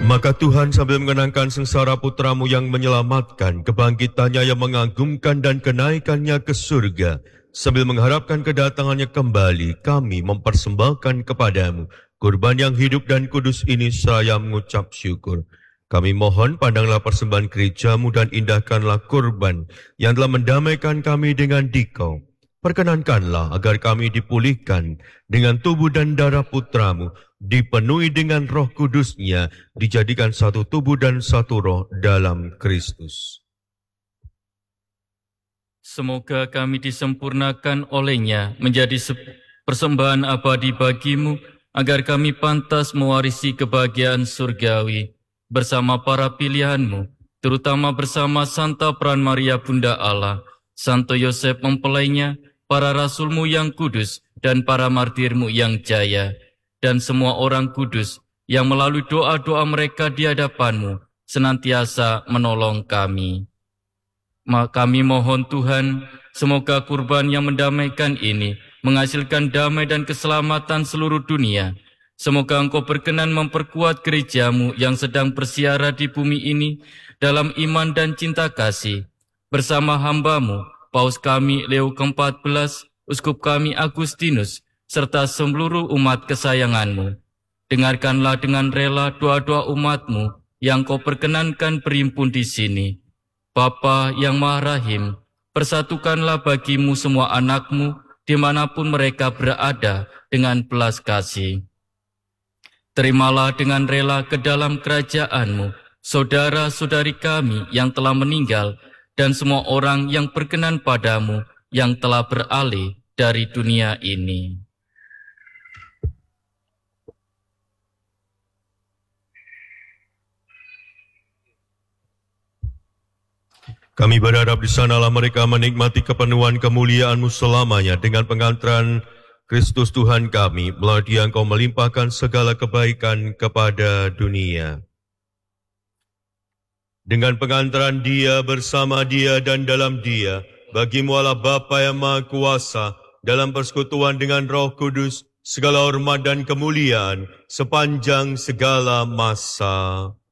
Maka Tuhan sambil mengenangkan sengsara putramu yang menyelamatkan, kebangkitannya yang mengagumkan dan kenaikannya ke surga, sambil mengharapkan kedatangannya kembali, kami mempersembahkan kepadamu kurban yang hidup dan kudus ini seraya mengucap syukur. Kami mohon pandanglah persembahan gerejamu dan indahkanlah kurban yang telah mendamaikan kami dengan Dikau. Perkenankanlah agar kami dipulihkan dengan tubuh dan darah putramu, dipenuhi dengan roh kudusnya, dijadikan satu tubuh dan satu roh dalam Kristus. Semoga kami disempurnakan olehnya menjadi persembahan abadi bagimu, agar kami pantas mewarisi kebahagiaan surgawi bersama para pilihanmu, terutama bersama Santa Peran Maria Bunda Allah, Santo Yosef mempelainya, para rasulmu yang kudus, dan para martirmu yang jaya, dan semua orang kudus yang melalui doa-doa mereka di hadapanmu senantiasa menolong kami. Kami mohon Tuhan, semoga kurban yang mendamaikan ini menghasilkan damai dan keselamatan seluruh dunia. Semoga Engkau berkenan memperkuat gerejamu yang sedang bersiara di bumi ini dalam iman dan cinta kasih. Bersama hamba-Mu, Paus kami Leo ke-14, Uskup kami Agustinus, serta seluruh umat kesayangan-Mu. Dengarkanlah dengan rela doa-doa umat-Mu yang Kau perkenankan berhimpun di sini. Bapa yang Maha Rahim, persatukanlah bagimu semua anak-Mu dimanapun mereka berada dengan belas kasih. Terimalah dengan rela ke dalam kerajaan-Mu saudara-saudari kami yang telah meninggal dan semua orang yang berkenan padamu yang telah beralih dari dunia ini. Kami berharap di sanalah mereka menikmati kepenuhan kemuliaan-Mu selamanya dengan pengantaran Kristus Tuhan kami, melalui Dia Engkau melimpahkan segala kebaikan kepada dunia. Dengan pengantaran Dia, bersama Dia, dan dalam Dia, bagi-Mu Allah Bapa yang Maha Kuasa, dalam persekutuan dengan Roh Kudus, segala hormat dan kemuliaan sepanjang segala masa.